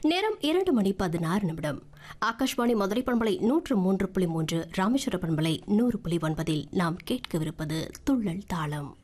நேரம் 2:16. ஆகாஷ்வாணி மதுரை பண்பலை 103.3, ராமேஸ்வர பண்பலை 100.9 நாம் கேட்கவிருப்பது துள்ளல் தாளம்.